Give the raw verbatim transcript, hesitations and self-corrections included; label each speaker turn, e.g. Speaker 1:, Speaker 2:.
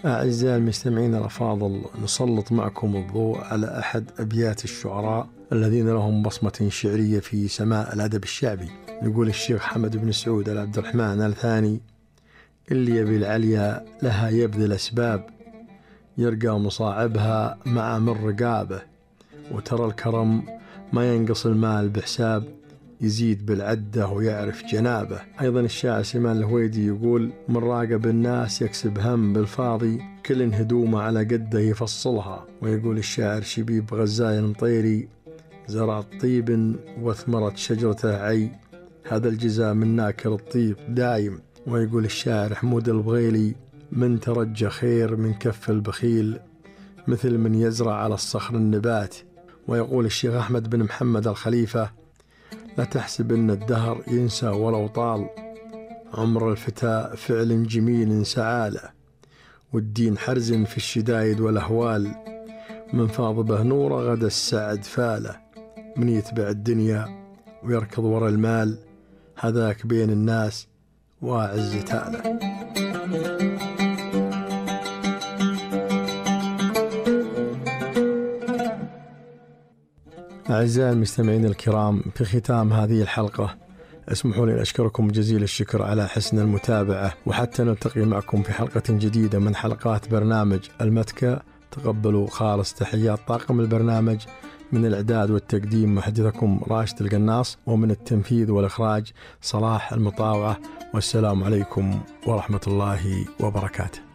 Speaker 1: أعزائي المستمعين الأفاضل، نسلط معكم الضوء على أحد أبيات الشعراء الذين لهم بصمة شعرية في سماء الأدب الشعبي. يقول الشيخ حمد بن سعود العبد الرحمن الثاني: اللي يبي العليا لها يبذل أسباب، يرقى مصاعبها مع من رقابه، وترى الكرم ما ينقص المال بحساب، يزيد بالعدة ويعرف جنابه. أيضا الشاعر سليمان الهويدي يقول: من راقب الناس يكسب هم بالفاضي، كل هدومه على قده يفصلها. ويقول الشاعر شبيب غزاي المطيري: زرع طيب واثمرت شجرته عي، هذا الجزاء من ناكر الطيب دايم. ويقول الشاعر حمود البغيلي: من ترجى خير من كف البخيل، مثل من يزرع على الصخر النبات. ويقول الشيخ أحمد بن محمد الخليفة: لا تحسب أن الدهر ينسى ولو طال، عمر الفتى فعل جميل سعاله، والدين حرز في الشدايد والأهوال، من فاض به نور غدا السعد فاله، من يتبع الدنيا ويركض وراء المال، هذاك بين الناس واعز تاله. أعزائي المستمعين الكرام، في ختام هذه الحلقة اسمحوا لي أشكركم جزيل الشكر على حسن المتابعة، وحتى نلتقي معكم في حلقة جديدة من حلقات برنامج المتكة. تقبلوا خالص تحيات طاقم البرنامج، من الإعداد والتقديم محدثكم راشد القناص، ومن التنفيذ والإخراج صلاح المطاوعة. والسلام عليكم ورحمة الله وبركاته.